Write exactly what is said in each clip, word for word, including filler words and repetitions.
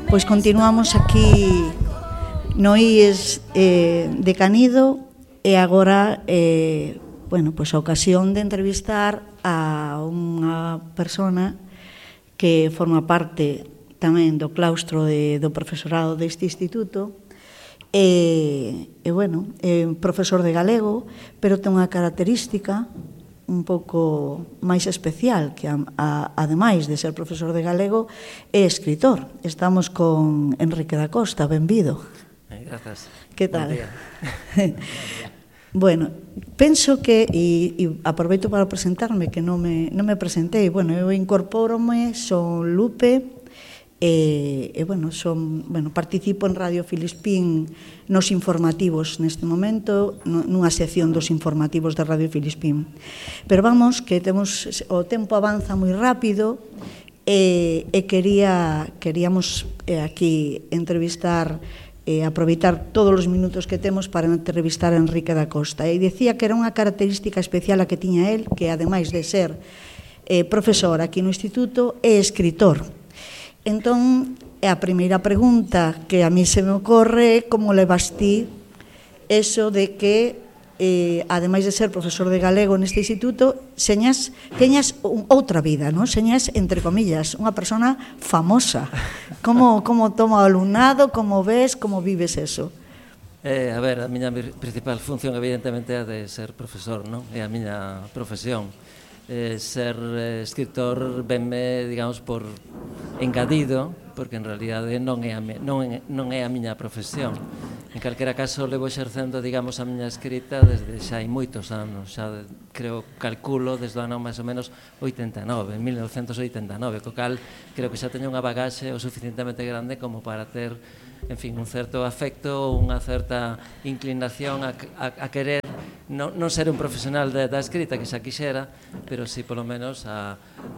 Pois continuamos aquí no I E S eh, de Canido e agora eh, bueno, pois a ocasión de entrevistar a unha persona que forma parte tamén do claustro de, do profesorado deste instituto e, e bueno, é profesor de galego, pero ten unha característica un pouco máis especial, que a, a, ademais de ser profesor de galego, é escritor. Estamos con Enrique da Costa, benvido. Eh, grazas. Que tal? Bueno, penso que, e, e aproveito para presentarme, que non me, non me presentei, bueno, eu incorpórome, son Lupe, e, e bueno, son, bueno, participo en Radio Filispín nos informativos neste momento, nunha sección dos informativos de Radio Filispín. Pero vamos, que temos, o tempo avanza moi rápido, e, e quería, queríamos eh, aquí entrevistar e aproveitar todos os minutos que temos para entrevistar a Enrique da Costa. E dicía que era unha característica especial a que tiña el, que ademais de ser eh, profesor aquí no instituto, é escritor. Entón, a primeira pregunta que a mí se me ocorre é como levas ti eso de que, eh, ademais de ser profesor de galego neste instituto, señas, teñas un, outra vida, non? Señas, entre comillas, unha persona famosa. Como, como toma o alumnado, como ves, como vives eso? Eh, a ver, a miña principal función evidentemente é de ser profesor, non? É a miña profesión. Eh, ser eh, escritor venme, digamos, por engadido, porque en realidade non é a, mi, non, é, non é a miña profesión. En calquera caso, levo exercendo, digamos, a miña escrita desde xa hai moitos anos, xa creo, calculo, desde o ano máis ou menos oitenta e nove, en mil novecentos oitenta e nove, co cal creo que xa teño unha bagaxe o suficientemente grande como para ter, en fin, un certo afecto, unha certa inclinación a, a, a querer non, non ser un profesional de, da escrita, que xa quixera, pero sí, polo menos, a,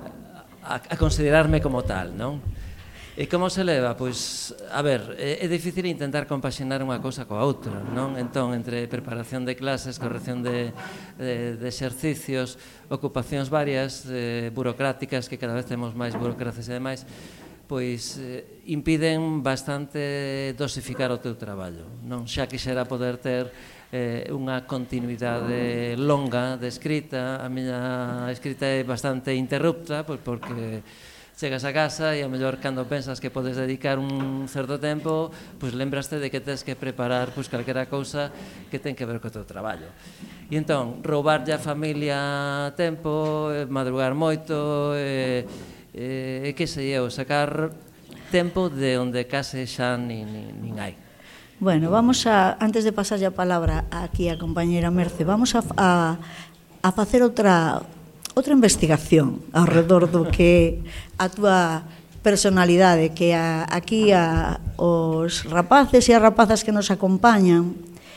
a, a considerarme como tal, non? E como se leva? Pois, a ver, é, é difícil intentar compaxinar unha cousa coa outra, non? Entón, entre preparación de clases, corrección de, de, de exercicios, ocupacións varias, eh, burocráticas, que cada vez temos máis burocracias e demais, pois eh, impiden bastante dosificar o teu traballo, non? Xa quixera poder ter eh, unha continuidade longa de escrita. A miña escrita é bastante interrupta, pois porque chegas a casa e a mellor cando pensas que podes dedicar un certo tempo, pois lembraste de que tens que preparar pois calquera cousa que ten que ver co teu traballo. E entón, roubarlle a familia tempo, madrugar moito, e, e, e que sei eu, sacar tempo de onde case xa nin, nin, nin hai. Bueno, vamos a, antes de pasar a palabra aquí a compañera Merce, vamos a, a, a facer outra outra investigación ao redor do que a túa personalidade, que a, aquí a, os rapaces e as rapazas que nos acompañan,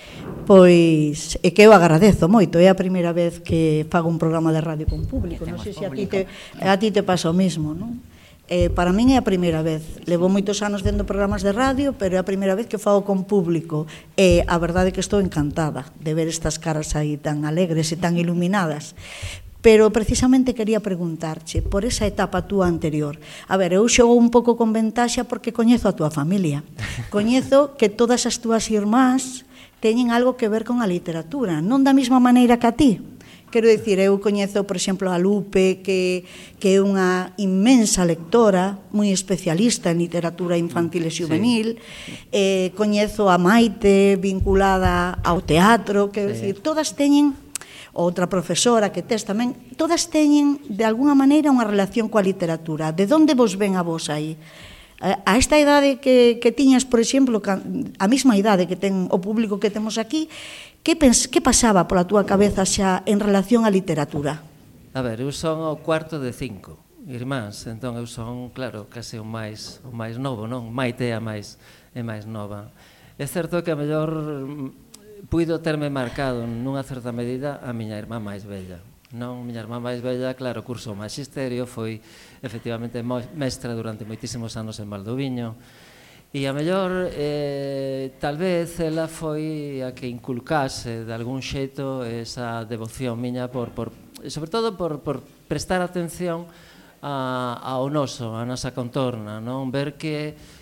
pois, e que eu agradezo moito, é a primeira vez que fago un programa de radio con público, non sei se a ti te, a ti te pasa o mismo, non? Eh, para min é a primeira vez, levo moitos anos dentro programas de radio, pero é a primeira vez que fago con público, e a verdade é que estou encantada de ver estas caras aí tan alegres e tan iluminadas. Pero precisamente quería preguntarche por esa etapa túa anterior. A ver, eu xogo un pouco con ventaxa porque coñezo a túa familia. Coñezo que todas as túas irmás teñen algo que ver con a literatura, non da mesma maneira que a ti. Quero dicir, eu coñezo, por exemplo, a Lupe, que, que é unha inmensa lectora, moi especialista en literatura infantil e juvenil. Sí. Eh, coñezo a Maite, vinculada ao teatro, quero sí. dicir, todas teñen, outra profesora que tes tamén, todas teñen, de alguna maneira, unha relación coa literatura. De onde vos ven a vos aí? A esta idade que, que tiñas, por exemplo, a mesma idade que ten o público que temos aquí, que, pens, que pasaba pola túa cabeza xa en relación á literatura? A ver, eu son o cuarto de cinco irmáns, entón eu son, claro, case o máis, o máis novo, non? Maite é a máis, é máis nova. É certo que a mellor puido terme marcado nunha certa medida a miña irmá máis bella. Non, miña irmá máis bella, claro, cursou magisterio, foi efectivamente mestra durante moitísimos anos en Valdoviño, e a mellor, eh, tal vez, ela foi a que inculcase de algún xeito esa devoción miña, por, por, sobre todo por, por prestar atención a, ao noso, a nosa contorna, non? Ver que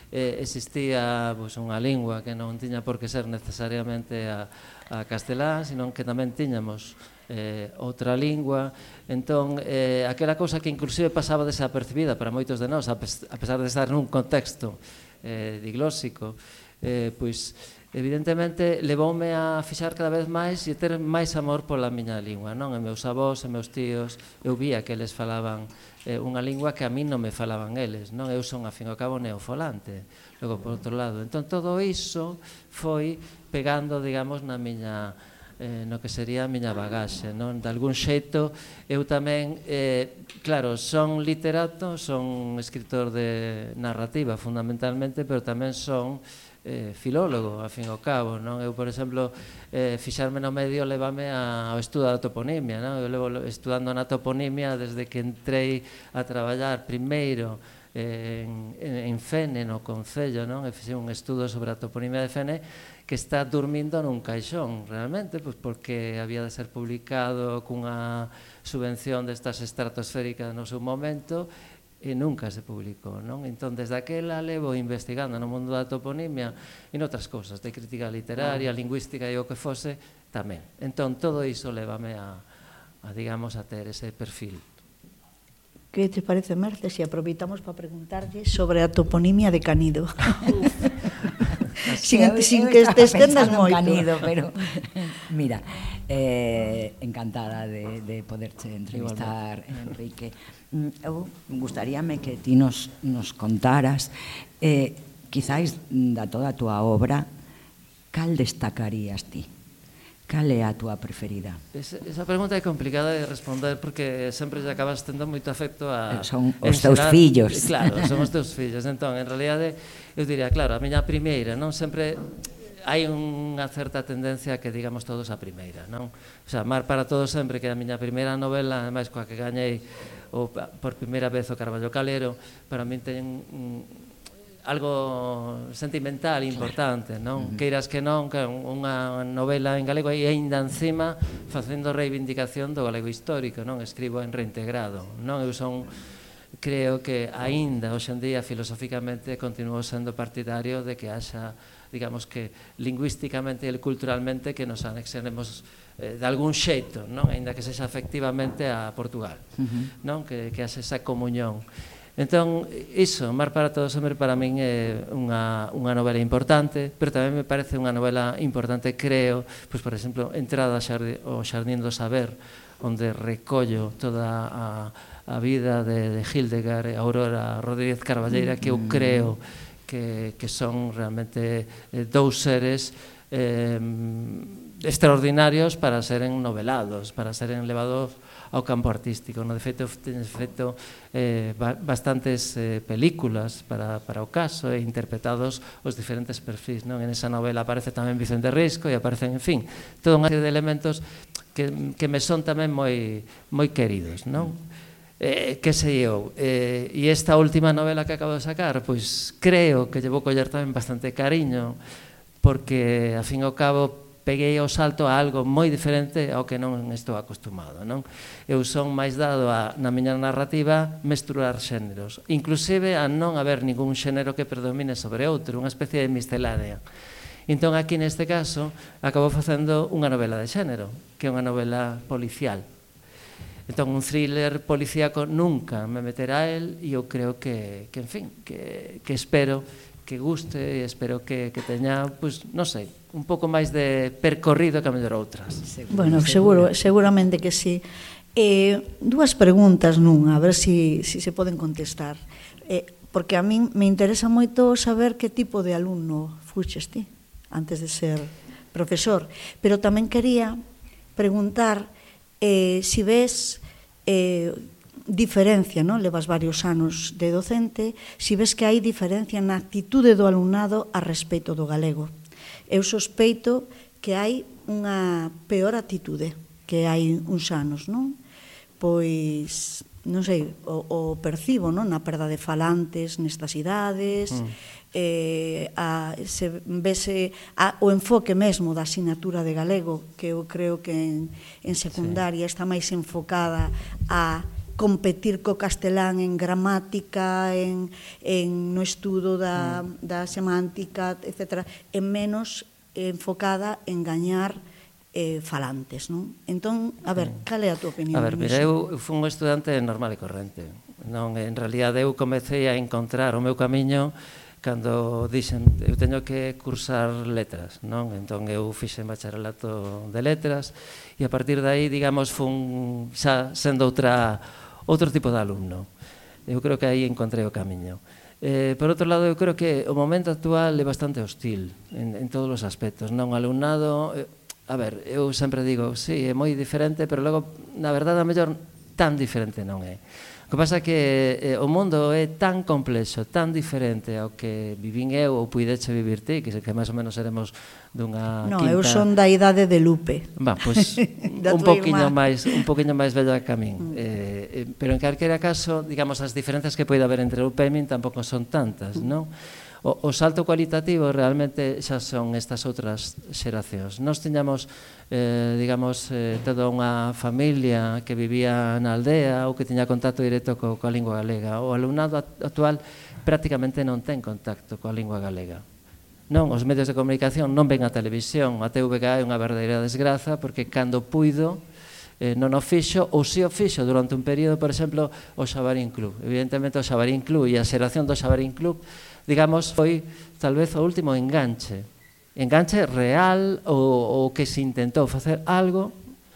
eh, existía pois, unha lingua que non tiña por que ser necesariamente a, a castelán, sino que tamén tiñamos eh, outra lingua. Entón, eh, aquela cousa que inclusive pasaba desapercibida para moitos de nós, a pesar de estar nun contexto eh, diglósico, eh, pois evidentemente levoume a fixar cada vez máis e ter máis amor pola miña lingua, non? E meus avós e meus tíos, eu vía que eles falaban eh, unha lingua que a mí non me falaban eles, non? Eu son, a fin e ao cabo, neofolante, logo, por outro lado. Entón, todo iso foi pegando, digamos, na miña, eh, no que sería a miña bagaxe, non? De algún xeito, eu tamén, eh, claro, son literato, son escritor de narrativa, fundamentalmente, pero tamén son Eh, filólogo, a fin e ao cabo, non? Eu, por exemplo, eh, fixarme no medio levame ao estudo da toponimia, non? Eu levo estudando na toponimia desde que entrei a traballar primeiro eh, en, en Fene, no Concello, non? E fixe un estudo sobre a toponimia de Fene que está dormindo nun caixón, realmente, pois porque había de ser publicado cunha subvención destas estratosféricas no seu momento, e nunca se publicou, non? Entón, desde aquela levo investigando no mundo da toponimia e noutras cousas, de crítica literaria, lingüística e o que fose, tamén. Entón, todo iso levame a, a digamos, a ter ese perfil. Que te parece, Merce, se aproveitamos para preguntarlle sobre a toponimia de Canido? sin, eu, sin eu que te estendas moito. Canido, pero mira, eh, encantada de, de poderche entrevistar, Enrique. Eu gustaríame que ti nos, nos contaras, eh, quizáis da toda a túa obra, cal destacarías ti? Cal é a túa preferida? Esa, esa pregunta é complicada de responder porque sempre lle acabas tendo moito afecto a... Son os teus fillos. Claro, son os teus fillos. Entón, en realidade, eu diría, claro, a miña primeira, non? Sempre hai unha certa tendencia que digamos todos a primeira, non? O sea, Mar para todos sempre, que é a miña primeira novela, ademais coa que gañei o, por primeira vez o Carballo Calero, para min ten un, algo sentimental importante, non? Queiras que non, que unha novela en galego e aínda encima facendo reivindicación do galego histórico, non? Escribo en reintegrado, non? Eu son, creo que aínda hoxe en día filosóficamente continuo sendo partidario de que haxa, digamos que lingüísticamente e culturalmente que nos anexionemos eh, de algún xeito, non? Aínda que sexa efectivamente a Portugal, uh-huh. non? Que, que haxe esa comunión. Entón, iso, Mar para todos sempre para min é unha, unha novela importante, pero tamén me parece unha novela importante, creo, pois, por exemplo, Entrada ao Xardín do Saber, onde recollo toda a, a vida de, de Hildegard e Aurora Rodríguez Carballeira, que eu creo que, que son realmente eh, dous seres eh, extraordinarios para seren novelados, para seren levados ao campo artístico. No, de feito, teñes feito eh, bastantes eh, películas para, para o caso e interpretados os diferentes perfis, non? En esa novela aparece tamén Vicente Risco e aparecen, en fin, toda unha serie de elementos que, que me son tamén moi, moi queridos, non? Eh, que sei eu, eh, e esta última novela que acabo de sacar, pois creo que lle vou coller tamén bastante cariño, porque, a fin e ao cabo, peguei o salto a algo moi diferente ao que non estou acostumado, non? Eu son máis dado a, na miña narrativa, mesturar xéneros, inclusive a non haber ningún xénero que predomine sobre outro, unha especie de miscelánea. Entón, aquí neste caso, acabo facendo unha novela de xénero, que é unha novela policial. Entón, un thriller policíaco nunca me meterá a él e eu creo que, que en fin, que, que espero que guste e espero que, que teña, pois, non sei, un pouco máis de percorrido que a mellor outras. Bueno, seguro, seguramente que sí. Eh, dúas preguntas nunha, a ver si, si se poden contestar. Eh, porque a min me interesa moito saber que tipo de alumno fuches ti antes de ser profesor. Pero tamén quería preguntar eh, si ves... Eh, diferencia, non? Levas varios anos de docente, si ves que hai diferencia na actitude do alumnado a respecto do galego. Eu sospeito que hai unha peor actitude que hai uns anos, non? Pois, non sei, o, o percibo, non? Na perda de falantes nestas idades, mm. eh, a, se vese a, o enfoque mesmo da asignatura de galego, que eu creo que en, en secundaria sí. está máis enfocada a competir co castelán en gramática, en, en no estudo da, mm. da semántica, etcétera, e menos enfocada en gañar eh, falantes, non? Entón, a ver, cal é a tua opinión? A ver, mira, eu fui un estudante normal e corrente, non? En realidad eu comecei a encontrar o meu camiño cando dixen, eu teño que cursar letras, non? Entón eu fixen bacharelato de letras e a partir de aí, digamos, fun xa sendo outra outro tipo de alumno. Eu creo que aí encontrei o camiño. Eh, por outro lado, eu creo que o momento actual é bastante hostil en, en todos os aspectos, non? O alumnado, eh, a ver, eu sempre digo, sí, é moi diferente, pero logo, na verdade, a mellor tan diferente non é. O que pasa é que eh, o mundo é tan complexo, tan diferente ao que vivín eu ou puideche vivir ti, que, que máis ou menos seremos dunha no, quinta... eu son da idade de Lupe. Va, pois pues, un poquinho máis un poquinho máis vello que a min. Mm. Eh, eh, pero en calquera caso, digamos, as diferenzas que pode haber entre Lupe e min tampouco son tantas, mm. non? O, o salto cualitativo realmente xa son estas outras xeracións. Nós tiñamos, eh, digamos, eh, toda unha familia que vivía na aldea ou que tiña contacto directo co, coa lingua galega. O alumnado actual prácticamente non ten contacto coa lingua galega. Non, os medios de comunicación non ven a televisión, a T V G é unha verdadeira desgraza porque cando puido eh, non o fixo ou si o fixo durante un período, por exemplo, o Xabarín Club. Evidentemente o Xabarín Club e a xeración do Xabarín Club, digamos, foi tal vez o último enganche, enganche real ou, ou que se intentou facer algo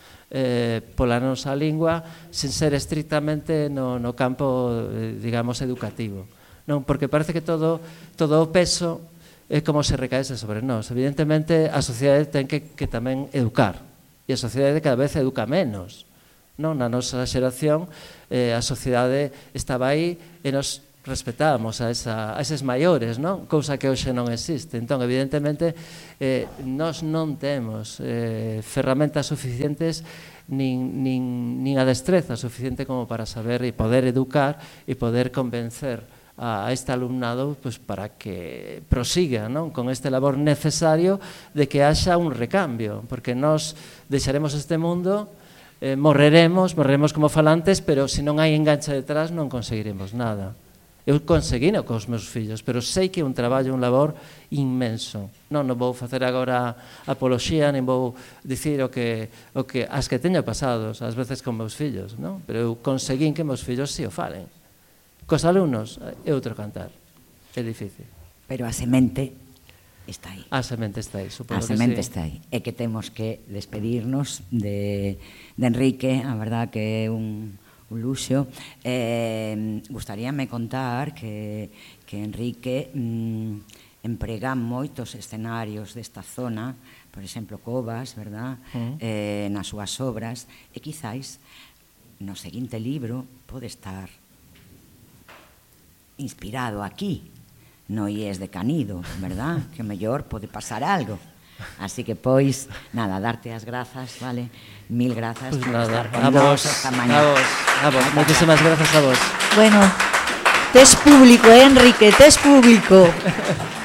eh, pola nosa lingua sen ser estrictamente no, no campo, eh, digamos, educativo. Non, porque parece que todo, todo o peso é como se recaese sobre nós. Evidentemente, a sociedade ten que, que tamén educar. E a sociedade cada vez educa menos. Non? Na nosa xeración, eh, a sociedade estaba aí e nos respetábamos a, esa, a eses maiores, non? Cousa que hoxe non existe. Entón, evidentemente, eh, nós non temos eh, ferramentas suficientes nin, nin, nin a destreza suficiente como para saber e poder educar e poder convencer a este alumnado pues, para que prosiga, non? Con este labor necesario de que haxa un recambio, porque nós deixaremos este mundo, eh, morreremos, morreremos como falantes, pero se non hai enganche detrás non conseguiremos nada. Eu conseguino cos meus fillos, pero sei que é un traballo, un labor inmenso. Non, non vou facer agora apoloxía, nin vou dicir o que, o que as que teño pasados, ás veces con meus fillos, non? Pero eu conseguín que meus fillos si o falen. Cos alumnos é outro cantar, é difícil. Pero a semente está aí. A semente está aí, supoño que sí. A semente está aí. É que temos que despedirnos de, de Enrique, a verdad que é un, un luxo. Eh, gustaríame contar que, que Enrique mm, emprega moitos escenarios desta zona, por exemplo, Covas, verdad? Uh-huh. eh, nas súas obras, e quizáis no seguinte libro pode estar inspirado aquí, no IES de Canido, verdad? Que mellor pode pasar algo. Así que, pois, nada, darte as grazas, vale? Mil grazas pues por nada, estar con a nós vos, esta mañá. a vos, a vos, muchísimas gracias a vos. Bueno, tes público, eh, Enrique, tes público.